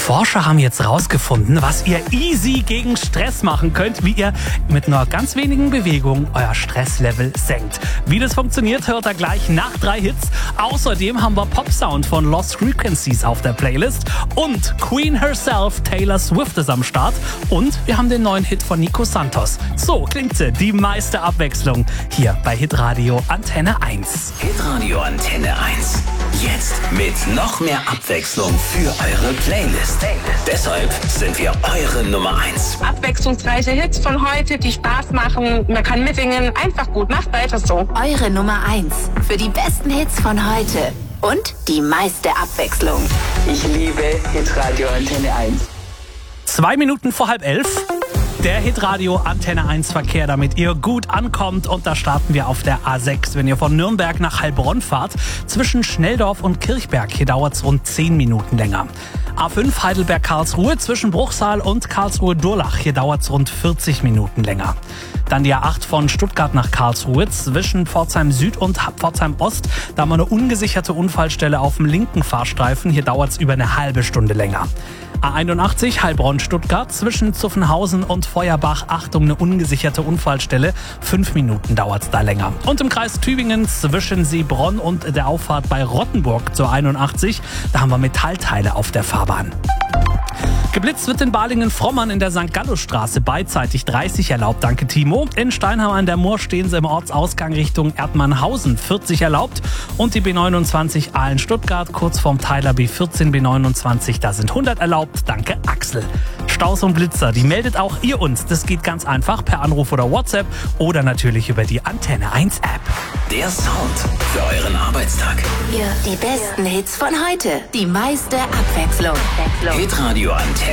Forscher haben jetzt rausgefunden, was ihr easy gegen Stress machen könnt, wie ihr mit nur ganz wenigen Bewegungen euer Stresslevel senkt. Wie das funktioniert, hört ihr gleich nach 3 Hits. Außerdem haben wir Pop-Sound von Lost Frequencies auf der Playlist und Queen herself, Taylor Swift, ist am Start und wir haben den neuen Hit von Nico Santos. So klingt sie, die meiste Abwechslung hier bei Hitradio Antenne 1. Hitradio Antenne 1. Jetzt mit noch mehr Abwechslung für eure Playlist. Deshalb sind wir eure Nummer 1. Abwechslungsreiche Hits von heute, die Spaß machen. Man kann mitsingen. Einfach gut. Macht weiter so. Eure Nummer 1 für die besten Hits von heute und die meiste Abwechslung. Ich liebe Hitradio Antenne 1. 2 Minuten vor 10:30. Der Hitradio Antenne 1 Verkehr, damit ihr gut ankommt. Und da starten wir auf der A6. Wenn ihr von Nürnberg nach Heilbronn fahrt, zwischen Schnelldorf und Kirchberg, hier dauert es rund 10 Minuten länger. A5 Heidelberg-Karlsruhe zwischen Bruchsal und Karlsruhe-Durlach, hier dauert es rund 40 Minuten länger. Dann die A8 von Stuttgart nach Karlsruhe zwischen Pforzheim Süd und Pforzheim Ost. Da haben wir eine ungesicherte Unfallstelle auf dem linken Fahrstreifen. Hier dauert es über eine halbe Stunde länger. A81 Heilbronn-Stuttgart zwischen Zuffenhausen und Feuerbach. Achtung, eine ungesicherte Unfallstelle. 5 Minuten dauert es da länger. Und im Kreis Tübingen zwischen Seebronn und der Auffahrt bei Rottenburg zur 81. Da haben wir Metallteile auf der Fahrbahn. Geblitzt wird in Balingen-Frommern in der St. Gallus-Straße beidseitig 30 erlaubt, danke Timo. In Steinham an der Mur stehen sie im Ortsausgang Richtung Erdmannhausen 40 erlaubt. Und die B29 Aalen-Stuttgart kurz vorm Teiler B14 B29, da sind 100 erlaubt, danke Axel. Staus und Blitzer, die meldet auch ihr uns. Das geht ganz einfach per Anruf oder WhatsApp oder natürlich über die Antenne 1 App. Der Sound für euren Arbeitstag. Hier die besten Hits von heute, die meiste Abwechslung. Hitradio Antenne